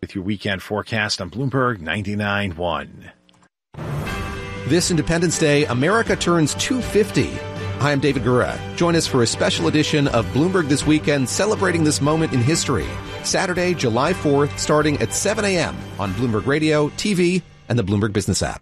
with your weekend forecast on Bloomberg 99.1. This Independence Day, America turns 250. Hi, I'm David Gura. Join us for a special edition of Bloomberg This Weekend, celebrating this moment in history. Saturday, July 4th, starting at 7 a.m. on Bloomberg Radio, TV, and the Bloomberg Business app.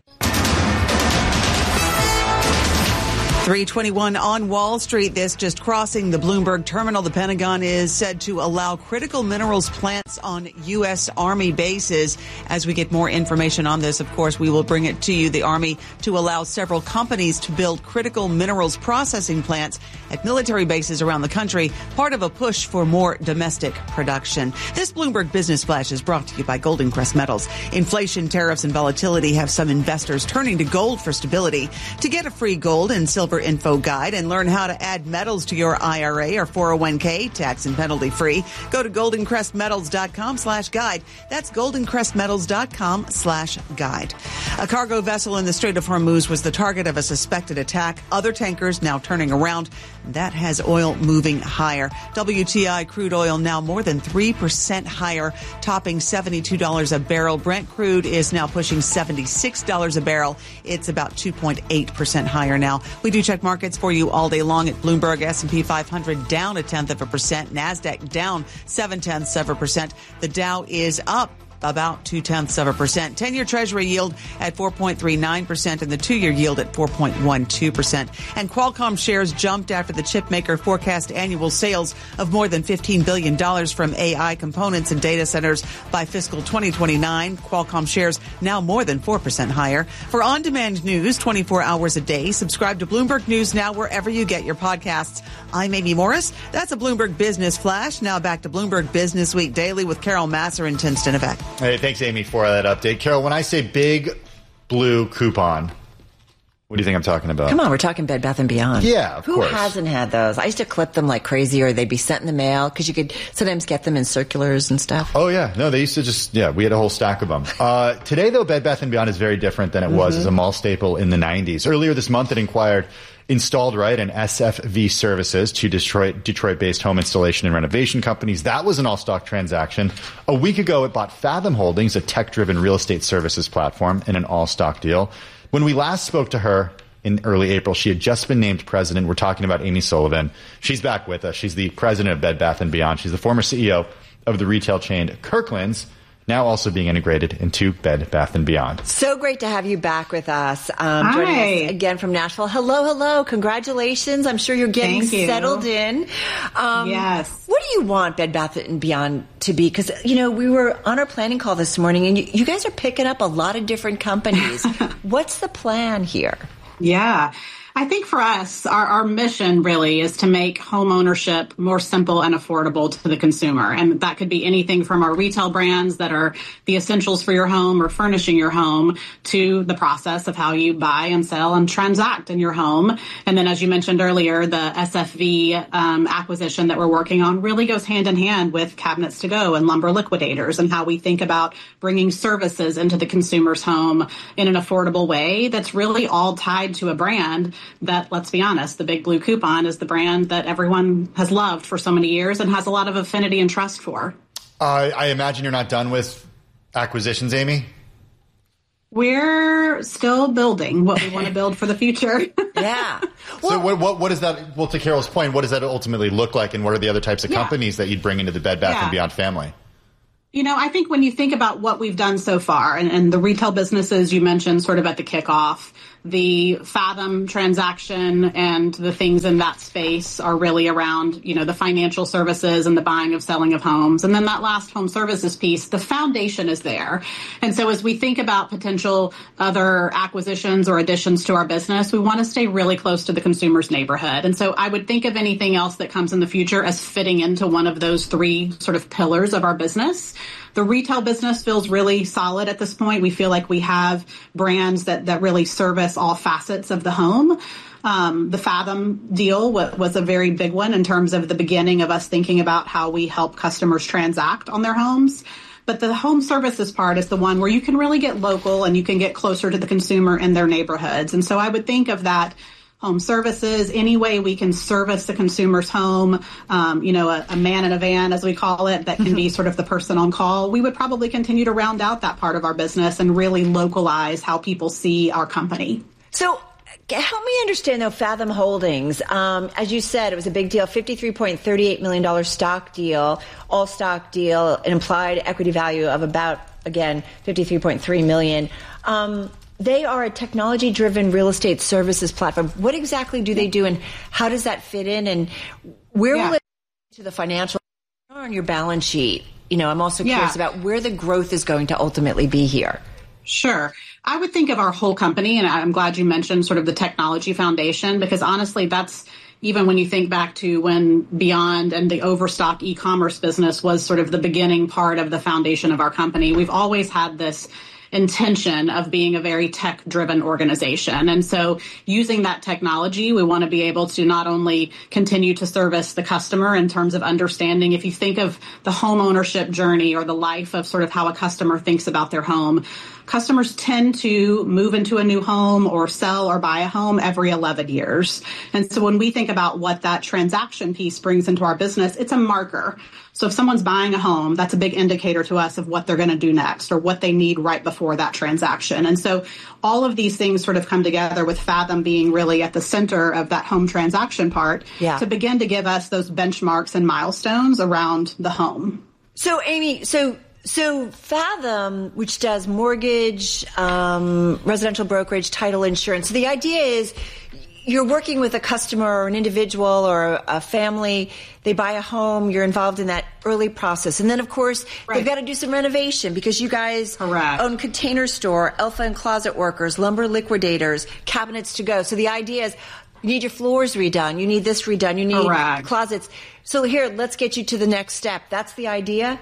3:21 on Wall Street. This just crossing the Bloomberg terminal. The Pentagon is said to allow critical minerals plants on U.S. Army bases. As we get more information on this, of course, we will bring it to you. The Army to allow several companies to build critical minerals processing plants at military bases around the country, part of a push for more domestic production. This Bloomberg Business Flash is brought to you by Golden Crest Metals. Inflation, tariffs, and volatility have some investors turning to gold for stability. To get a free gold and silver info guide and learn how to add metals to your IRA or 401k, tax and penalty free, go to goldencrestmetals.com/guide. That's goldencrestmetals.com/guide. A cargo vessel in the Strait of Hormuz was the target of a suspected attack. Other tankers now turning around. That has oil moving higher. WTI crude oil now more than 3% higher, topping $72 a barrel. Brent crude is now pushing $76 a barrel. It's about 2.8% higher now. We do check markets for you all day long at Bloomberg. S&P 500 down 0.1%. NASDAQ down 0.7%. The Dow is up about 0.2%. 10-year Treasury yield at 4.39% and the 2-year yield at 4.12%. And Qualcomm shares jumped after the chip maker forecast annual sales of more than $15 billion from AI components and data centers by fiscal 2029. Qualcomm shares now more than 4% higher. For on-demand news 24 hours a day, subscribe to Bloomberg News Now wherever you get your podcasts. I'm Amy Morris. That's a Bloomberg Business Flash. Now back to Bloomberg Business Week Daily with Carol Masser and Tim Stenovec. Hey, thanks, Amy, for that update. Carol, when I say big blue coupon, what do you think I'm talking about? Come on, we're talking Bed Bath & Beyond. Yeah, of course. Who hasn't had those? I used to clip them like crazy, or they'd be sent in the mail, because you could sometimes get them in circulars and stuff. Oh, yeah. No, they used to just, we had a whole stack of them. Today, though, Bed Bath & Beyond is very different than it was as a mall staple in the 90s. Earlier this month, it installed an SFV Services, to Detroit-based home installation and renovation companies. That was an all-stock transaction. A week ago, it bought Fathom Holdings, a tech-driven real estate services platform, in an all-stock deal. When we last spoke to her in early April, she had just been named president. We're talking about Amy Sullivan. She's back with us. She's the president of Bed Bath & Beyond. She's the former CEO of the retail chain Kirkland's, now also being integrated into Bed Bath & Beyond. So great to have you back with us. Joining us again from Nashville. Hello. Congratulations. I'm sure you're getting settled in. Yes. What do you want Bed Bath & Beyond to be? Because, we were on our planning call this morning, and you guys are picking up a lot of different companies. What's the plan here? Yeah. I think for us, our mission really is to make home ownership more simple and affordable to the consumer. And that could be anything from our retail brands that are the essentials for your home or furnishing your home, to the process of how you buy and sell and transact in your home. And then, as you mentioned earlier, the SFV acquisition that we're working on really goes hand in hand with Cabinets to Go and Lumber Liquidators, and how we think about bringing services into the consumer's home in an affordable way that's really all tied to a brand that, let's be honest, the Big Blue Coupon is the brand that everyone has loved for so many years and has a lot of affinity and trust for. I imagine you're not done with acquisitions, Amy? We're still building what we want to build for the future. Yeah. So what is that? Well, to Carol's point, what does that ultimately look like, and what are the other types of companies that you'd bring into the Bed Bath & Beyond family? I think when you think about what we've done so far, and the retail businesses you mentioned sort of at the kickoff, the Fathom transaction and the things in that space are really around, the financial services and the buying of selling of homes. And then that last home services piece, the foundation is there. And so as we think about potential other acquisitions or additions to our business, we want to stay really close to the consumer's neighborhood. And so I would think of anything else that comes in the future as fitting into one of those three sort of pillars of our business. The retail business feels really solid at this point. We feel like we have brands that really service all facets of the home. The Fathom deal was a very big one in terms of the beginning of us thinking about how we help customers transact on their homes. But the home services part is the one where you can really get local and you can get closer to the consumer in their neighborhoods. And so I would think of that home services, any way we can service the consumer's home, a man in a van, as we call it, that can be sort of the person on call. We would probably continue to round out that part of our business and really localize how people see our company. So help me understand, though, Fathom Holdings. As you said, it was a big deal, $53.38 million stock deal, all stock deal, an implied equity value of about, again, $53.3 million. They are a technology-driven real estate services platform. What exactly do they do, and how does that fit in, and where will it fit to the financial on your balance sheet? I'm also curious about where the growth is going to ultimately be here. Sure. I would think of our whole company, and I'm glad you mentioned sort of the technology foundation, because honestly, that's even when you think back to when Beyond and the Overstock e-commerce business was sort of the beginning part of the foundation of our company. We've always had this intention of being a very tech-driven organization. And so using that technology, we want to be able to not only continue to service the customer in terms of understanding, if you think of the home ownership journey or the life of sort of how a customer thinks about their home, customers tend to move into a new home or sell or buy a home every 11 years. And so when we think about what that transaction piece brings into our business, it's a marker. So if someone's buying a home, that's a big indicator to us of what they're going to do next or what they need right before that transaction. And so all of these things sort of come together with Fathom being really at the center of that home transaction part to begin to give us those benchmarks and milestones around the home. So, Amy, so Fathom, which does mortgage, residential brokerage, title insurance. So the idea is you're working with a customer or an individual or a family. They buy a home. You're involved in that early process. And then, of course, they've got to do some renovation because you guys own Container Store, Elfa and Closet Workers, Lumber Liquidators, Cabinets to Go. So the idea is you need your floors redone. You need this redone. You need closets. So here, let's get you to the next step. That's the idea?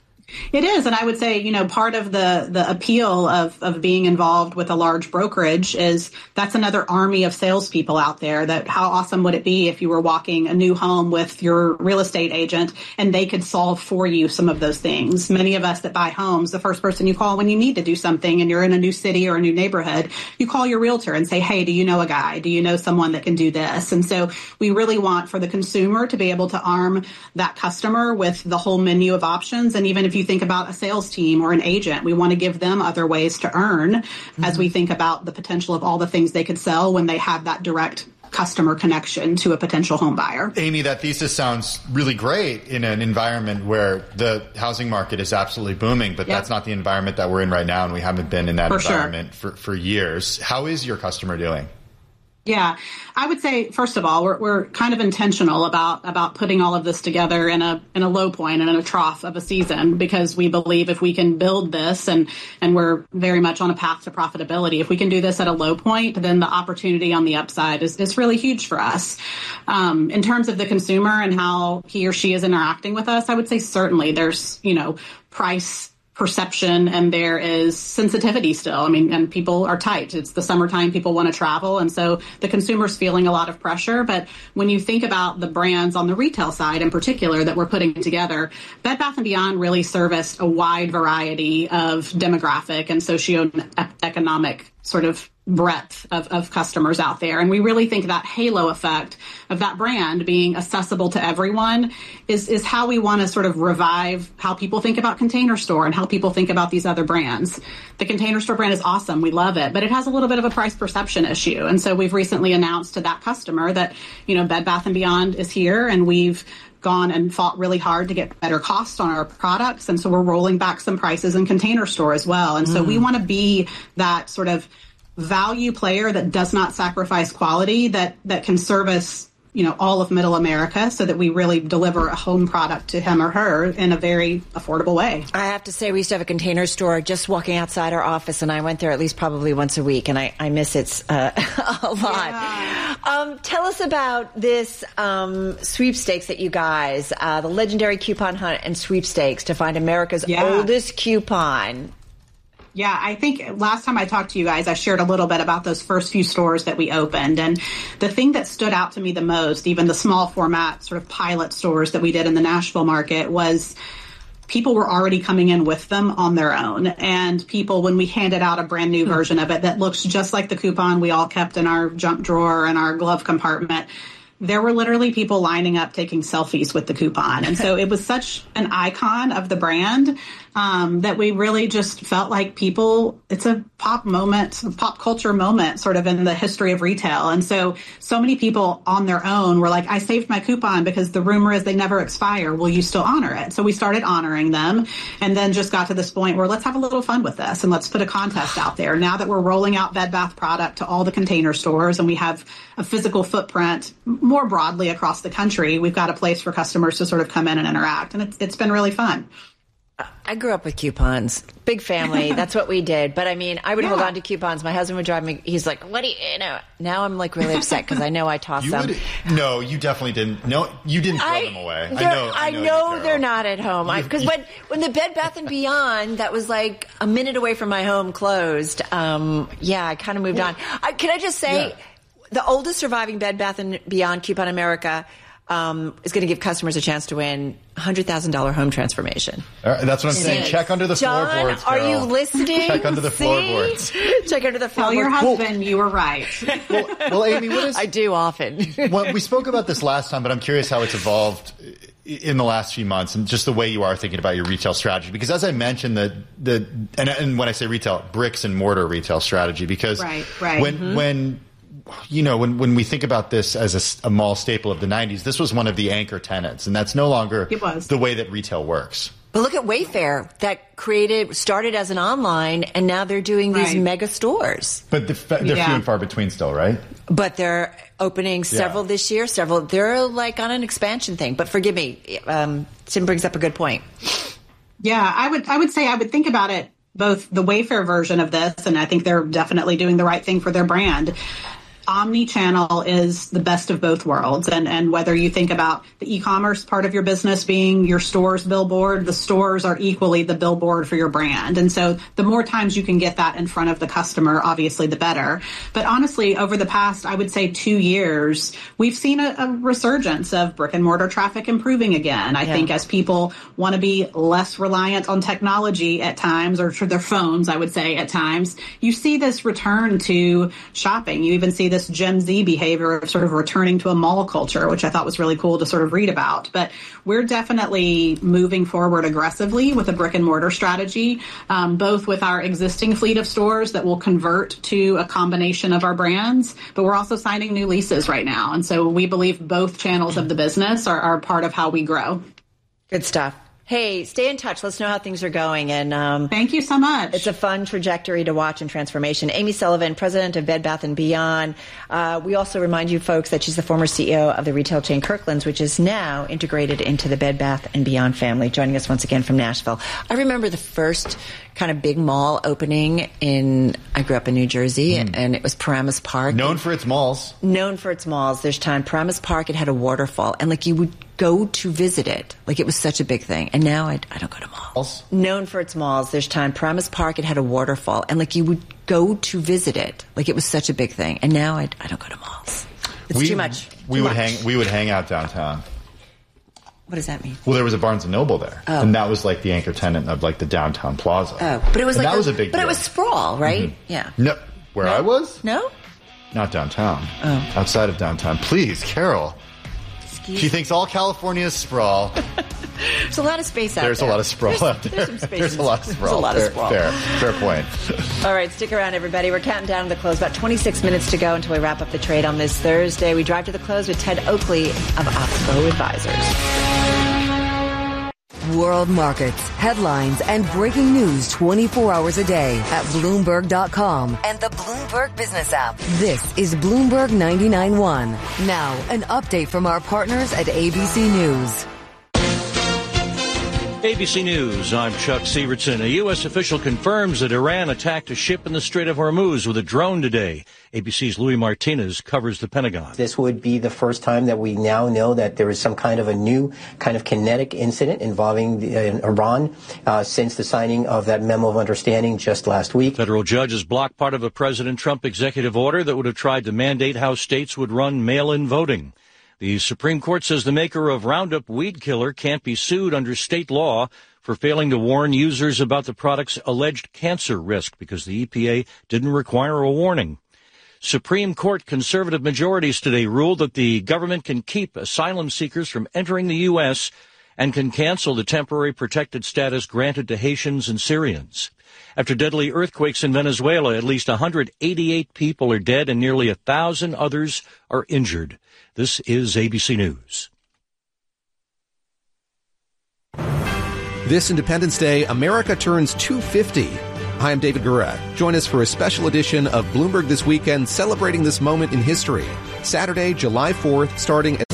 It is. And I would say, part of the appeal of being involved with a large brokerage is that's another army of salespeople out there. That how awesome would it be if you were walking a new home with your real estate agent and they could solve for you some of those things. Many of us that buy homes, the first person you call when you need to do something and you're in a new city or a new neighborhood, you call your realtor and say, hey, do you know a guy? Do you know someone that can do this? And so we really want for the consumer to be able to arm that customer with the whole menu of options. And even if you think about a sales team or an agent, we want to give them other ways to earn as we think about the potential of all the things they could sell when they have that direct customer connection to a potential home buyer. Amy, that thesis sounds really great in an environment where the housing market is absolutely booming, but that's not the environment that we're in right now, and we haven't been in that environment for years. How is your customer doing? Yeah, I would say, first of all, we're kind of intentional about putting all of this together in a low point and in a trough of a season, because we believe if we can build this and we're very much on a path to profitability, if we can do this at a low point, then the opportunity on the upside is really huge for us. In terms of the consumer and how he or she is interacting with us, I would say certainly there's, price perception and there is sensitivity still. I mean, and people are tight. It's the summertime. People want to travel. And so the consumer's feeling a lot of pressure. But when you think about the brands on the retail side in particular that we're putting together, Bed Bath & Beyond really serviced a wide variety of demographic and socioeconomic sort of breadth of customers out there. And we really think that halo effect of that brand being accessible to everyone is how we want to sort of revive how people think about Container Store and how people think about these other brands. The Container Store brand is awesome. We love it, but it has a little bit of a price perception issue. And so we've recently announced to that customer that, Bed Bath & Beyond is here, and we've gone and fought really hard to get better costs on our products. And so we're rolling back some prices in Container Store as well. And so we want to be that sort of value player that does not sacrifice quality, that can service, all of Middle America, so that we really deliver a home product to him or her in a very affordable way. I have to say, we used to have a Container Store just walking outside our office, and I went there at least probably once a week, and I miss it a lot. Yeah. Tell us about this sweepstakes that you guys, the legendary coupon hunt and sweepstakes to find America's oldest coupon. Yeah, I think last time I talked to you guys, I shared a little bit about those first few stores that we opened. And the thing that stood out to me the most, even the small format sort of pilot stores that we did in the Nashville market, was people were already coming in with them on their own. And people, when we handed out a brand new version of it that looks just like the coupon we all kept in our junk drawer and our glove compartment, there were literally people lining up taking selfies with the coupon. And so it was such an icon of the brand that we really just felt like people, it's a pop moment, a pop culture moment sort of in the history of retail. And so many people on their own were like, I saved my coupon because the rumor is they never expire. Will you still honor it? So we started honoring them and then just got to this point where let's have a little fun with this and let's put a contest out there. Now that we're rolling out Bed Bath product to all the Container Stores and we have a physical footprint more broadly across the country, we've got a place for customers to sort of come in and interact. And it's been really fun. I grew up with coupons. Big family. That's what we did. But I mean, I would hold on to coupons. My husband would drive me. He's like, what do you know? Now I'm like really upset because I know I tossed them. No, you definitely didn't. No, you didn't throw them away. I know they're not at home. Because when the Bed Bath & Beyond, that was like a minute away from my home, closed, I kind of moved on. Can I just say, the oldest surviving Bed Bath & Beyond Coupon America is going to give customers a chance to win $100,000 home transformation. That's what I'm saying. Check under the floorboards, Carol. Are you listening? Check under the floorboards. Check under the floorboards. Tell your husband you were right. Well, Amy, what is... I do often. Well, we spoke about this last time, but I'm curious how it's evolved in the last few months and just the way you are thinking about your retail strategy. Because as I mentioned, and when I say retail, bricks and mortar retail strategy, because when we think about this as a mall staple of the 90s, this was one of the anchor tenants, and that's no longer the way that retail works. But look at Wayfair that started as an online, and now they're doing these mega stores. But they're few and far between still, right? But they're opening several this year, They're like on an expansion thing. But forgive me, Tim brings up a good point. Yeah, I would say I would think about it, both the Wayfair version of this, and I think they're definitely doing the right thing for their brand. Omni-channel is the best of both worlds. And whether you think about the e-commerce part of your business being your store's billboard, the stores are equally the billboard for your brand. And so the more times you can get that in front of the customer, obviously the better. But honestly, over the past, I would say 2 years, we've seen a resurgence of brick and mortar traffic improving again. I think as people want to be less reliant on technology at times, or to their phones, I would say at times, you see this return to shopping. You even see this Gen Z behavior of sort of returning to a mall culture, which I thought was really cool to sort of read about. But we're definitely moving forward aggressively with a brick and mortar strategy, both with our existing fleet of stores that will convert to a combination of our brands, but we're also signing new leases right now. And so we believe both channels of the business are part of how we grow. Good stuff. Hey, stay in touch. Let's know how things are going. And thank you so much. It's a fun trajectory to watch and transformation. Amy Sullivan, president of Bed Bath & Beyond. We also remind you folks that she's the former CEO of the retail chain Kirkland's, which is now integrated into the Bed Bath & Beyond family. Joining us once again from Nashville. I remember the first kind of big mall opening I grew up in New Jersey, and it was Paramus Park. Known for its malls. There's time. Paramus Park, it had a waterfall, and like you would go to visit it. Like it was such a big thing. And now I don't go to malls. Known for its malls. There's time. Paramus Park, it had a waterfall, and like you would go to visit it. Like it was such a big thing. And now I don't go to malls. It's too much. We would hang out downtown. What does that mean? Well, there was a Barnes & Noble there. Oh. And that was like the anchor tenant of like the downtown plaza. Oh, but it was that was a big deal. But it was sprawl, right? Mm-hmm. Yeah. No. I was? No? Not downtown. Oh. Outside of downtown. Please, Carol. She thinks all California is sprawl. There's a lot of space out there. There's a lot of sprawl out there. There's some space. There's a lot of sprawl. There's a lot of sprawl. Fair point. All right, stick around, everybody. We're counting down to the close. About 26 minutes to go until we wrap up the trade on this Thursday. We drive to the close with Ted Oakley of Oxbow Advisors. World markets, headlines, and breaking news 24 hours a day at Bloomberg.com and the Bloomberg Business app. This is Bloomberg 99.1. Now, an update from our partners at ABC News. ABC News, I'm Chuck Sievertson. A U.S. official confirms that Iran attacked a ship in the Strait of Hormuz with a drone today. ABC's Louis Martinez covers the Pentagon. This would be the first time that we now know that there is some kind of a new kind of kinetic incident involving Iran since the signing of that memo of understanding just last week. Federal judges blocked part of a President Trump executive order that would have tried to mandate how states would run mail-in voting. The Supreme Court says the maker of Roundup weed killer can't be sued under state law for failing to warn users about the product's alleged cancer risk because the EPA didn't require a warning. Supreme Court conservative majorities today ruled that the government can keep asylum seekers from entering the U.S. and can cancel the temporary protected status granted to Haitians and Syrians. After deadly earthquakes in Venezuela, at least 188 people are dead and nearly 1,000 others are injured. This is ABC News. This Independence Day, America turns 250. Hi, I'm David Gura. Join us for a special edition of Bloomberg This Weekend, celebrating this moment in history. Saturday, July 4th, starting at